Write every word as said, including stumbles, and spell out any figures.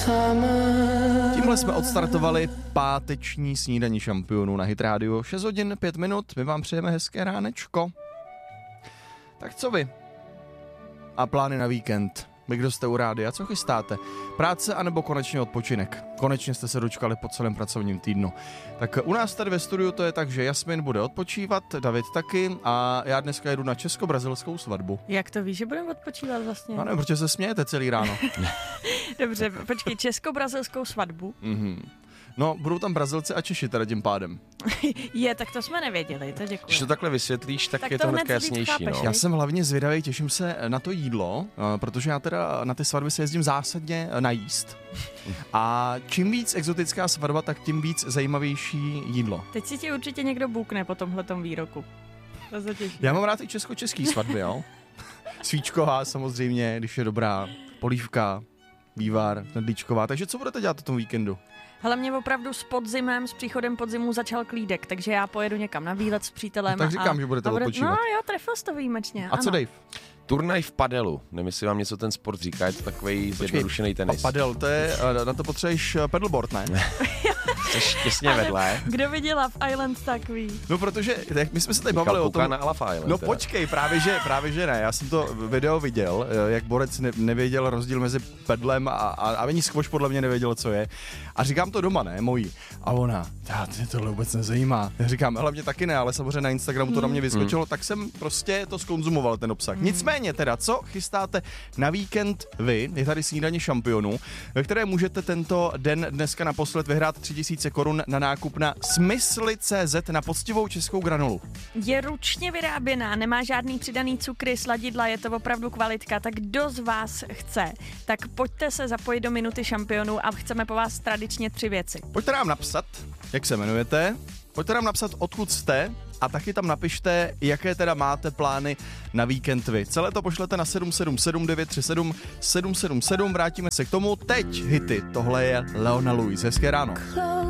Tímhle jsme odstartovali páteční snídaní šampionů na Hit Radio. šest hodin, pět minut, my vám přejeme hezké ránečko. Tak co vy? A plány na víkend? Vy, kdo jste u rádia, co chystáte? Práce anebo konečně odpočinek? Konečně jste se dočkali po celém pracovním týdnu. Tak u nás tady ve studiu to je tak, že Jasmin bude odpočívat, David taky a já dneska jedu na česko-brazilskou svatbu. Jak to víš, že budeme odpočívat vlastně? No ne, protože se smějete celý ráno. Dobře, počkej, česko-brazilskou svatbu? Mhm. No, budou tam Brazilci a Češi teda tím pádem. Je, tak to jsme nevěděli, to děkuji. Když to takhle vysvětlíš, tak, Tak je to to hned hnedka víc jasnější. chápeš, No. Já jsem hlavně zvědavý, těším se na to jídlo, protože já teda na ty svatby se jezdím zásadně najíst. A čím víc exotická svatba, tak tím víc zajímavější jídlo. Teď si ti určitě někdo bůkne po tomhletom výroku. To se těší. Já mám rád i česko-český svatby, jo? Svíčková samozřejmě, když je dobrá, polívka, vývar, knedlíčková. Takže co budete dělat o tom víkendu? Hele, mě opravdu s podzimem, s příchodem podzimu začal klídek, takže já pojedu někam na výlet s přítelem. No, tak říkám, a, že budete a bude, odpočívat. No jo, trefil jsi to výjimečně. A co ano. Dave? Turnaj v padelu. Nevím, jestli vám něco ten sport říká, je to takový zjednodušený tenis. Padel, to je, na to potřebuješ paddleboard, ne? Jsi těsně vedle. Kdo viděla v Island takový? No, protože jak my jsme se tady bavili o tom... na Alpha Island, No teda. počkej, právě že, právě že ne. Já jsem to video viděl, jak borec ne, nevěděl rozdíl mezi pedlem a, a, a ani squash podle mě nevěděl, co je. A říkám to doma, ne, mojí. A ona, mě tohle vůbec nezajímá. Já říkám, hele, mě taky ne, ale samozřejmě na Instagramu to na mě vyskočilo, mm. tak jsem prostě to zkonzumoval, ten obsah. Mm. Nicméně teda, co chystáte na víkend vy? Je tady snídaně šampionů, ve které můžete tento den dneska naposled vyhrát tři tisíce korun na nákup na smysly tečka cé zet na poctivou českou granulu. Je ručně vyráběná, nemá žádný přidaný cukry, sladidla, je to opravdu kvalitka, tak kdo z vás chce, tak pojďte se zapojit do minuty šampionů a chceme po vás tradičně tři věci. Pojďte nám napsat, jak se jmenujete, pojďte nám napsat, odkud jste a taky tam napište, jaké teda máte plány na víkend vy. Celé to pošlete na sedm sedm sedm devět tři sedm sedm sedm sedm, vrátíme se k tomu. Teď hity, tohle je Leona Lewis, hezké ráno.